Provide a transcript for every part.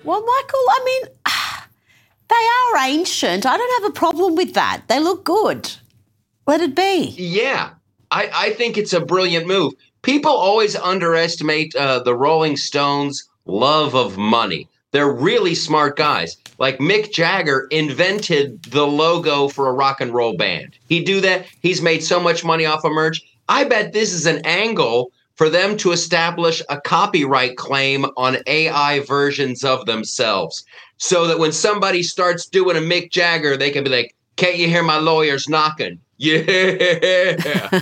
Well, Michael, I mean, they are ancient. I don't have a problem with that. They look good. Let it be. Yeah, I think it's a brilliant move. People always underestimate the Rolling Stones' love of money. They're really smart guys. Like Mick Jagger invented the logo for a rock and roll band. He'd do that. He's made so much money off of merch. I bet this is an angle for them to establish a copyright claim on AI versions of themselves, so that when somebody starts doing a Mick Jagger, they can be like, "Can't you hear my lawyers knocking?" Yeah.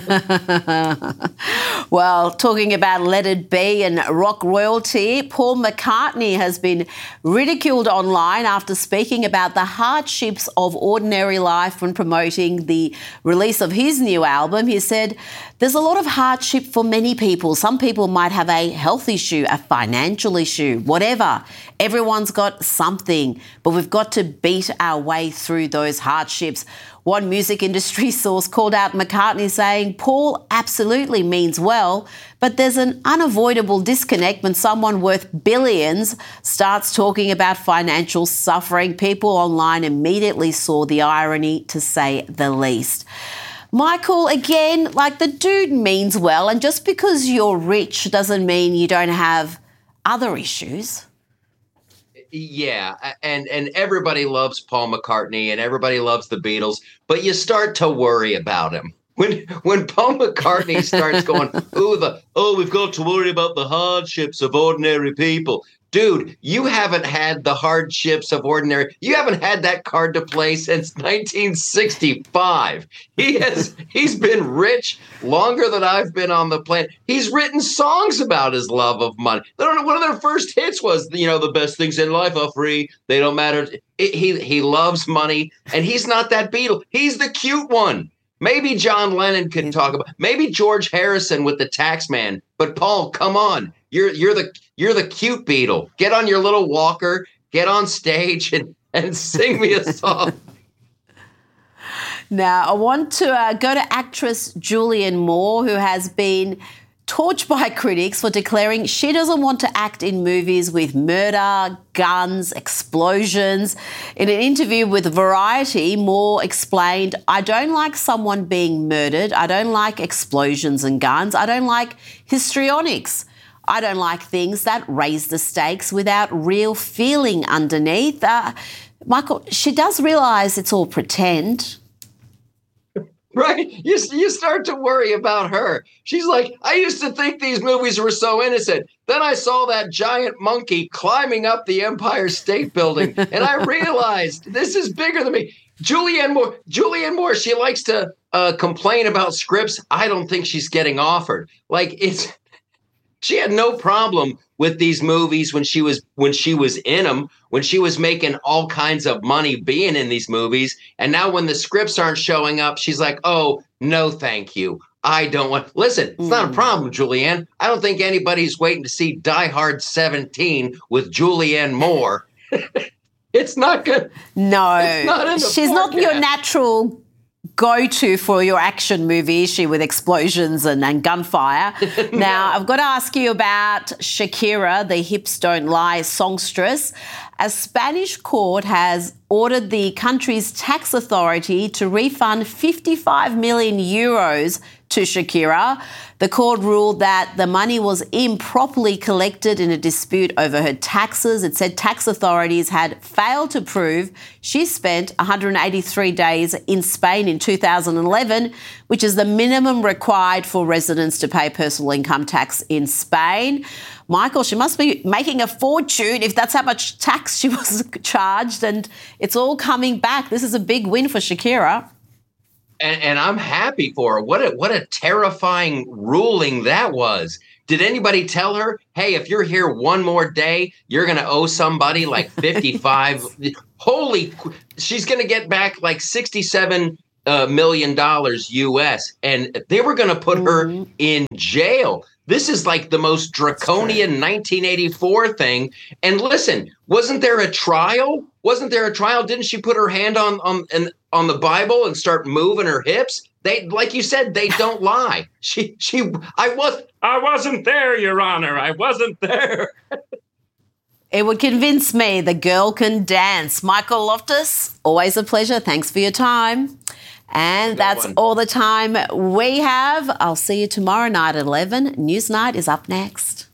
Well, talking about Let It Be and rock royalty, Paul McCartney has been ridiculed online after speaking about the hardships of ordinary life when promoting the release of his new album. He said, "There's a lot of hardship for many people. Some people might have a health issue, a financial issue, whatever. Everyone's got something, but we've got to beat our way through those hardships." One music industry source called out McCartney saying, "Paul absolutely means well, but there's an unavoidable disconnect when someone worth billions starts talking about financial suffering." People online immediately saw the irony, to say the least. Michael, again, like, the dude means well, and just because you're rich doesn't mean you don't have other issues. Yeah, and everybody loves Paul McCartney and everybody loves the Beatles, but you start to worry about him. When Paul McCartney starts going, we've got to worry about the hardships of ordinary people. Dude, you haven't had the hardships of ordinary. You haven't had that card to play since 1965. He's been rich longer than I've been on the planet. He's written songs about his love of money. One of their first hits was, the best things in life are free. They don't matter. He loves money, and he's not that Beatle. He's the cute one. Maybe John Lennon could talk about, maybe George Harrison with the Tax Man. But Paul, come on. You're the cute Beatle. Get on your little walker, get on stage and sing me a song. Now, I want to go to actress Julianne Moore, who has been torched by critics for declaring she doesn't want to act in movies with murder, guns, explosions. In an interview with Variety, Moore explained, "I don't like someone being murdered. I don't like explosions and guns. I don't like histrionics. I don't like things that raise the stakes without real feeling underneath." Michael, she does realise it's all pretend. Right? You start to worry about her. She's like, "I used to think these movies were so innocent. Then I saw that giant monkey climbing up the Empire State Building, and I realized this is bigger than me." Julianne Moore, she likes to complain about scripts I don't think she's getting offered. She had no problem with these movies when she was in them, when she was making all kinds of money being in these movies. And now when the scripts aren't showing up, she's like, "Oh, no, thank you. I don't want." Listen, it's not a problem, Julianne. I don't think anybody's waiting to see Die Hard 17 with Julianne Moore. It's not good. No, it's not in the she's forecast. Not your natural go-to for your action movie issue with explosions and gunfire. Now, I've got to ask you about Shakira, the Hips Don't Lie songstress. A Spanish court has ordered the country's tax authority to refund 55 million euros to Shakira. The court ruled that the money was improperly collected in a dispute over her taxes. It said tax authorities had failed to prove she spent 183 days in Spain in 2011, which is the minimum required for residents to pay personal income tax in Spain. Michael, she must be making a fortune if that's how much tax she was charged, and it's all coming back. This is a big win for Shakira. And I'm happy for her. What a terrifying ruling that was. Did anybody tell her, "Hey, if you're here one more day, you're going to owe somebody like 55? She's going to get back like $67 million US, and they were going to put her in jail. This is like the most draconian 1984 thing. And listen, wasn't there a trial? Didn't she put her hand on the Bible and start moving her hips? They, like you said, they don't lie. I wasn't there, Your Honor. I wasn't there. It would convince me the girl can dance. Michael Loftus, always a pleasure. Thanks for your time. And that's all the time we have. I'll see you tomorrow night at 11. Newsnight is up next.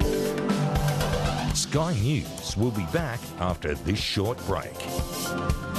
Sky News will be back after this short break.